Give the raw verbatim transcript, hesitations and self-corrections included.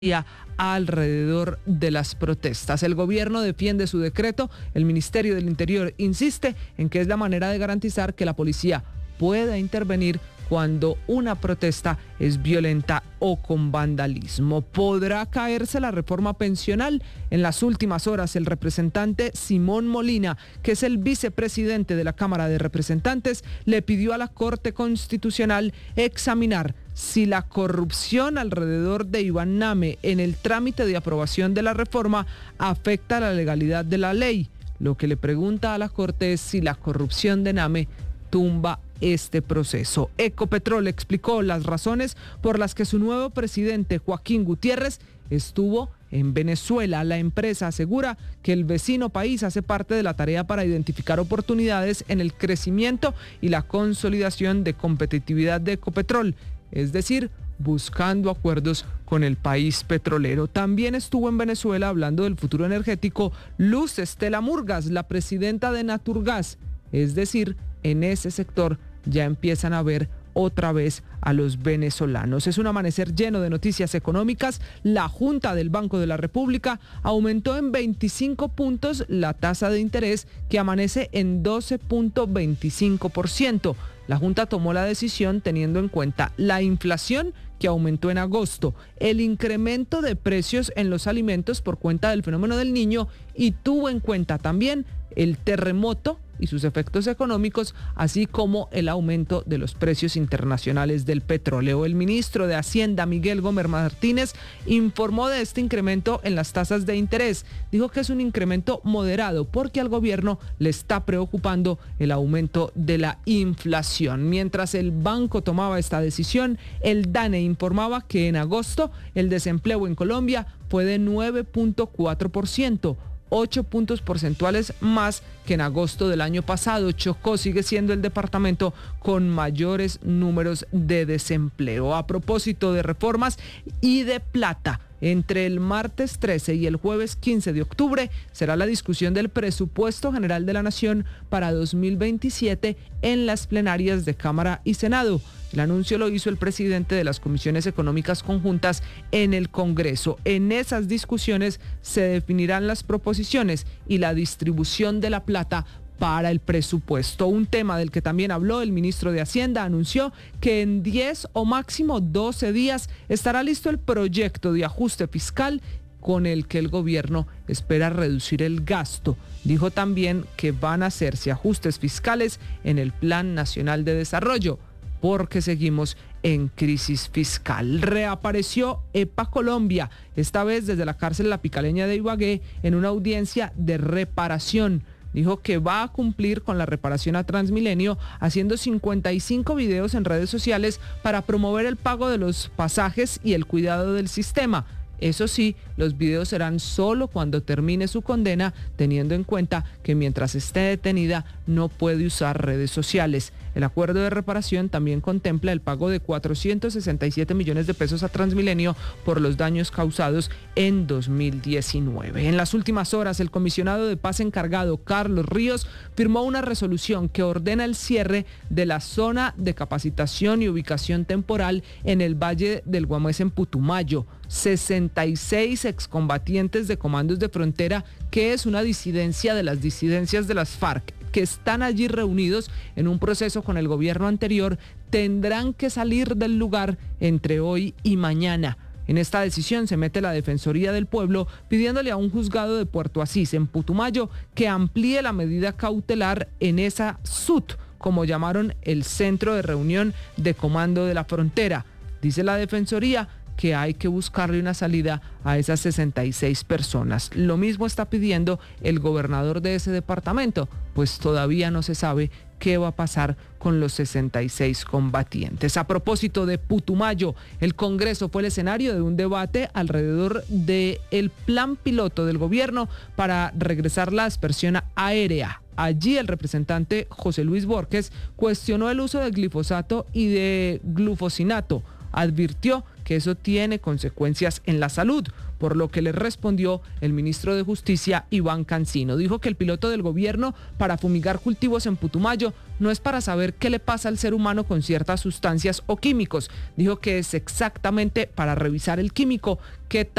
alrededor de las protestas. El gobierno defiende su decreto. El Ministerio del Interior insiste en que es la manera de garantizar que la policía pueda intervenir cuando una protesta es violenta o con vandalismo. ¿Podrá caerse la reforma pensional? En las últimas horas, el representante Simón Molina, que es el vicepresidente de la Cámara de Representantes, le pidió a la Corte Constitucional examinar si la corrupción alrededor de Iván Name en el trámite de aprobación de la reforma afecta a la legalidad de la ley. Lo que le pregunta a la Corte es si la corrupción de Name tumba este proceso. Ecopetrol explicó las razones por las que su nuevo presidente, Joaquín Gutiérrez, estuvo en Venezuela. La empresa asegura que el vecino país hace parte de la tarea para identificar oportunidades en el crecimiento y la consolidación de competitividad de Ecopetrol, es decir, buscando acuerdos con el país petrolero. También estuvo en Venezuela hablando del futuro energético Luz Estela Murgas, la presidenta de Naturgas, es decir, en ese sector ya empiezan a ver otra vez a los venezolanos. Es un amanecer lleno de noticias económicas. La Junta del Banco de la República aumentó en veinticinco puntos la tasa de interés, que amanece en doce punto veinticinco por ciento. La Junta tomó la decisión teniendo en cuenta la inflación, que aumentó en agosto, el incremento de precios en los alimentos por cuenta del fenómeno del Niño, y tuvo en cuenta también el terremoto y sus efectos económicos, así como el aumento de los precios internacionales del petróleo. El ministro de Hacienda, Miguel Gómez Martínez, informó de este incremento en las tasas de interés. Dijo que es un incremento moderado porque al gobierno le está preocupando el aumento de la inflación. Mientras el banco tomaba esta decisión, el DANE informaba que en agosto el desempleo en Colombia fue de nueve punto cuatro por ciento. ocho puntos porcentuales más que en agosto del año pasado. Chocó sigue siendo el departamento con mayores números de desempleo. A propósito de reformas y de plata, entre el martes trece y el jueves quince de octubre será la discusión del Presupuesto General de la Nación para dos mil veintisiete en las plenarias de Cámara y Senado. El anuncio lo hizo el presidente de las comisiones económicas conjuntas en el Congreso. En esas discusiones se definirán las proposiciones y la distribución de la plata para el presupuesto. Un tema del que también habló el ministro de Hacienda. Anunció que en diez o máximo doce días estará listo el proyecto de ajuste fiscal con el que el gobierno espera reducir el gasto. Dijo también que van a hacerse ajustes fiscales en el Plan Nacional de Desarrollo, porque seguimos en crisis fiscal. Reapareció EPA Colombia, esta vez desde la cárcel La Picaleña de Ibagué, en una audiencia de reparación. Dijo que va a cumplir con la reparación a Transmilenio, haciendo cincuenta y cinco videos en redes sociales para promover el pago de los pasajes y el cuidado del sistema. Eso sí, los videos serán solo cuando termine su condena, teniendo en cuenta que mientras esté detenida no puede usar redes sociales. El acuerdo de reparación también contempla el pago de cuatrocientos sesenta y siete millones de pesos a Transmilenio por los daños causados en dos mil diecinueve. En las últimas horas, el comisionado de paz encargado, Carlos Ríos, firmó una resolución que ordena el cierre de la zona de capacitación y ubicación temporal en el Valle del Guamués en Putumayo. sesenta y seis excombatientes de comandos de frontera, que es una disidencia de las disidencias de las FARC, que están allí reunidos en un proceso con el gobierno anterior, tendrán que salir del lugar entre hoy y mañana. En esta decisión se mete la Defensoría del Pueblo pidiéndole a un juzgado de Puerto Asís, en Putumayo, que amplíe la medida cautelar en esa S U T, como llamaron el Centro de Reunión de Comando de la Frontera. Dice la Defensoría que hay que buscarle una salida a esas sesenta y seis personas. Lo mismo está pidiendo el gobernador de ese departamento, pues todavía no se sabe qué va a pasar con los sesenta y seis combatientes. A propósito de Putumayo, el Congreso fue el escenario de un debate alrededor del plan piloto del gobierno para regresar la aspersión aérea. Allí el representante José Luis Borges cuestionó el uso de glifosato y de glufosinato. Advirtió que eso tiene consecuencias en la salud, por lo que le respondió el ministro de Justicia, Iván Cancino. Dijo que el piloto del gobierno para fumigar cultivos en Putumayo no es para saber qué le pasa al ser humano con ciertas sustancias o químicos. Dijo que es exactamente para revisar el químico qué